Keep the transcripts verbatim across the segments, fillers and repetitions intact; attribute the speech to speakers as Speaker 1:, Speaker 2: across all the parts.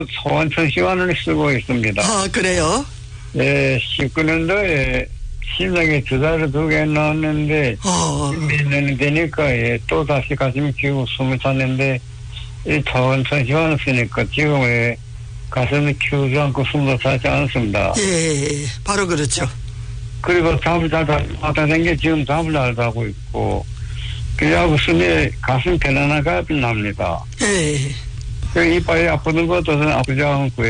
Speaker 1: 소원천 시간을 쓰고 있습니다.
Speaker 2: 아, 그래요?
Speaker 1: 네, 십구 년도에 심장에 주사를 두 개 넣었는데,
Speaker 2: 어.
Speaker 1: 몇 년이 되니까, 예, 또 다시 가슴 키우고 숨을 찼는데, 이 소원천 시간을 쓰니까 지금 왜 가슴을 키우지 않고 숨도 차지 않습니다.
Speaker 2: 예, 바로 그렇죠.
Speaker 1: 그리고 잠을 잘 자다 게 지금 잠을 잘 자고 있고, 그래갖고 숨에 가슴 편안하가 납니다.
Speaker 2: 예.
Speaker 1: 그 이빨이 아프는 것도 아프지 않고,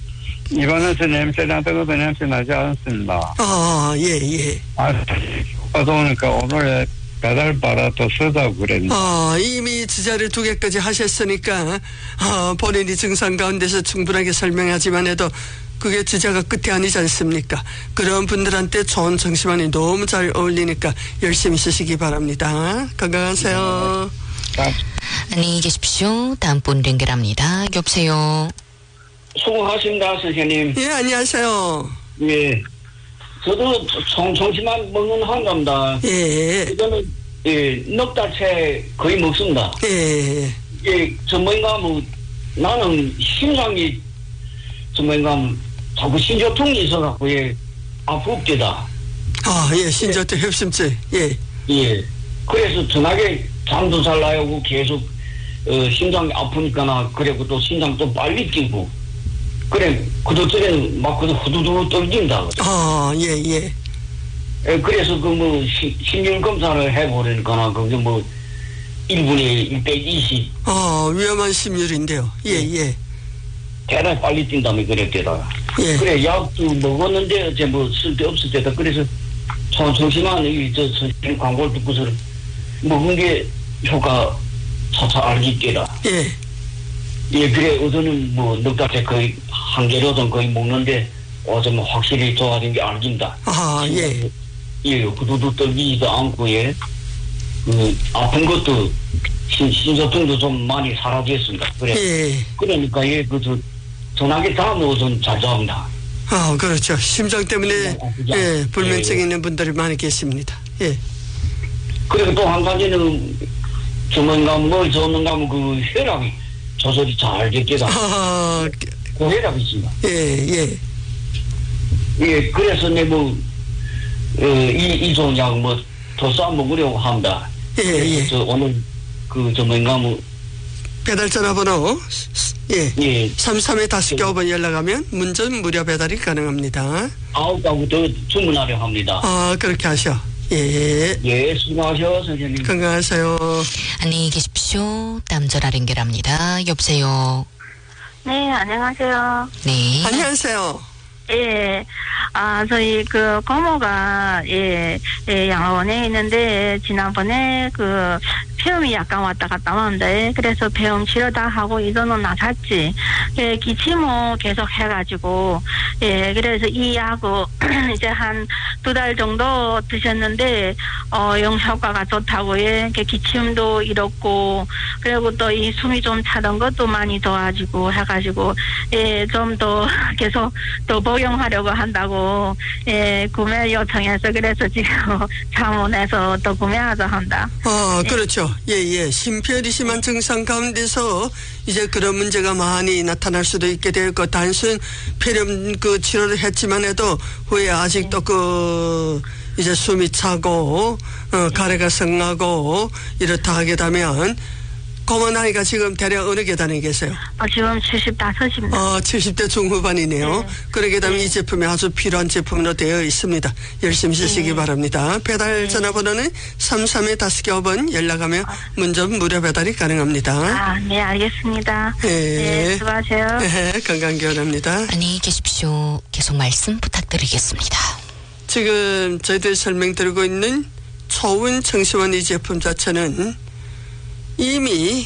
Speaker 1: 입안에서 냄새 나던 것도 냄새 나지 않습니다.
Speaker 2: 아, 예, 예.
Speaker 1: 아, 가서 오니까 오늘 배달 받아 또 쓰자고 그랬는데.
Speaker 2: 아, 이미 주자를 두 개까지 하셨으니까, 아, 본인이 증상 가운데서 충분하게 설명하지만 해도 그게 주자가 끝이 아니지 않습니까? 그런 분들한테 좋은 정신만이 너무 잘 어울리니까 열심히 쓰시기 바랍니다. 건강하세요.
Speaker 1: 네.
Speaker 3: 안녕히 계십시오. 다음 분 연결합니다. 여보세요.
Speaker 4: 수고하십니다, 선생님.
Speaker 2: 예, 안녕하세요.
Speaker 4: 예. 저도 정, 정신만 먹는 환자입니다.
Speaker 2: 예.
Speaker 4: 저는, 예, 넉 달째 거의 먹습니다.
Speaker 2: 예.
Speaker 4: 예, 전문가 뭐, 나는 심장이, 전문가 자꾸 신조통이 있어갖고, 예, 아프옵니다.
Speaker 2: 아, 예, 신저트 협심증. 예.
Speaker 4: 예. 그래서 전화게 잠도 잘 나오고 계속, 어, 심장이 아프니까나, 그리고 또 심장 또 빨리 뛰고, 그래, 그도 전에는 막 그도 후두두 떨긴다.
Speaker 2: 아, 예, 예.
Speaker 4: 예, 그래서 그 뭐, 심혈 검사를 해보려니까나, 그게 뭐, 일 분에 일백이십.
Speaker 2: 아, 위험한 심률인데요. 예, 예.
Speaker 4: 대단히 빨리 뛴다며 그랬대다.
Speaker 2: 예.
Speaker 4: 그래, 약도 먹었는데, 어째 뭐, 쓸데 없을 때다. 그래서, 정, 정심한, 이, 저, 선생님 광고를 듣고서, 먹은 게 효과 차차 알겠대다.
Speaker 2: 예.
Speaker 4: 예, 그래, 어제는 뭐, 넉 달째 거의, 한 개로든 거의 먹는데, 어제 뭐, 확실히 좋아진 게 알긴다.
Speaker 2: 아, 예.
Speaker 4: 예, 후두두 떨리지도 않고, 예. 그, 아픈 것도, 신, 신소통도 좀 많이 사라졌습니다. 그래.
Speaker 2: 예.
Speaker 4: 그러니까, 예, 그, 저, 전화기 다음에 우선 잘 잡니다.
Speaker 2: 아, 그렇죠. 심장 때문에, 예, 불면증 있는 분들이 많이 계십니다. 예.
Speaker 4: 그리고 또 한 가지는, 주문가, 뭘 줬는가 하면 그 혈압이 조절이 잘 됐겠다.
Speaker 2: 아,
Speaker 4: 그 혈압이 있습니다.
Speaker 2: 예, 예.
Speaker 4: 예, 그래서 내 뭐, 어, 이, 이 좋은 약 뭐, 더 싸 먹으려고 합니다.
Speaker 2: 예, 예.
Speaker 4: 저 오늘, 그, 저 뭔가 뭐,
Speaker 2: 배달 전화번호, 예.
Speaker 4: 예,
Speaker 2: 삼삼에 다섯 개 번 연락하면 문전 무료 배달이 가능합니다.
Speaker 4: 아홉 가구 더 주문하려고 합니다.
Speaker 2: 아, 그렇게 하셔. 예.
Speaker 4: 예, 수고하셔, 선생님.
Speaker 2: 건강하세요.
Speaker 3: 안녕히 계십시오. 다음 전화 연결합니다. 여보세요.
Speaker 5: 네, 안녕하세요.
Speaker 3: 네.
Speaker 2: 안녕하세요.
Speaker 5: 예, 아, 저희 그 고모가, 예, 예, 양화원에 있는데, 지난번에 그, 폐렴이 약간 왔다 갔다 왔는데, 그래서 폐렴 치료 다 하고, 이거는 나갔지. 예, 기침을 계속 해가지고, 예, 그래서 이 약을 이제 한 두 달 정도 드셨는데, 어, 영 효과가 좋다고, 예, 기침도 잃었고, 그리고 또 이 숨이 좀 차던 것도 많이 좋아지고 해가지고, 예, 좀 더 계속 더 복용하려고 한다고, 예, 구매 요청해서 그래서 지금 자문해서 또 구매하자 한다.
Speaker 2: 아, 그렇죠. 예, 예. 심혈이 심한 증상 가운데서 이제 그런 문제가 많이 나타날 수도 있게 되고, 단순 폐렴 그 치료를 했지만 해도 후에 아직도 그 이제 숨이 차고, 어, 가래가 성하고 이렇다 하게 되면, 고모 나이가 지금 대략 어느 계단에 계세요?
Speaker 5: 어, 지금 칠십오입니다.
Speaker 2: 어, 칠십 대 중후반이네요.
Speaker 5: 네.
Speaker 2: 그러게 되면
Speaker 5: 네.
Speaker 2: 이 제품이 아주 필요한 제품으로 되어 있습니다. 열심히 쓰시기
Speaker 5: 네.
Speaker 2: 바랍니다. 배달
Speaker 5: 네.
Speaker 2: 전화번호는 삼삼에 다섯 개 번 연락하면 문전 무료 배달이 가능합니다.
Speaker 5: 아, 네, 알겠습니다.
Speaker 2: 네.
Speaker 5: 네, 수고하세요.
Speaker 2: 네, 건강 기원합니다.
Speaker 3: 안녕히 계십시오. 계속 말씀 부탁드리겠습니다.
Speaker 2: 지금 저희들이 설명드리고 있는 초운 청시원 이 제품 자체는 이미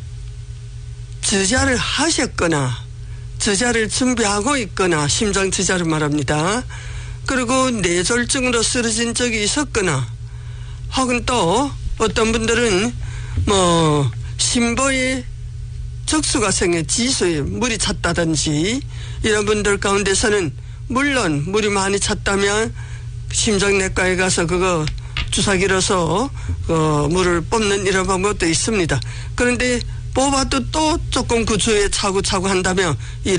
Speaker 2: 저자를 하셨거나 저자를 준비하고 있거나 심장 저자를 말합니다. 그리고 뇌졸중으로 쓰러진 적이 있었거나 혹은 또 어떤 분들은 뭐 심보에 적수가 생겨 지수에 물이 찼다든지 이런 분들 가운데서는 물론 물이 많이 찼다면 심장내과에 가서 그거 주사기로서 어, 물을 뽑는 이런 방법도 있습니다. 그런데 뽑아도 또 조금 그 주에 차고 차고 한다면 이